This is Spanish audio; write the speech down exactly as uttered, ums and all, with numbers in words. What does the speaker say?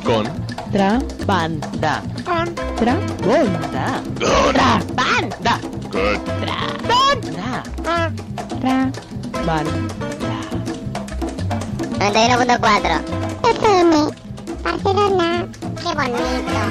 Con. Trabanda. Con. Trabanda. Good. Trabanda. Good. Trabanda. Good. Trabanda. noventa y uno punto cuatro. F M. Barcelona. Qué bonito.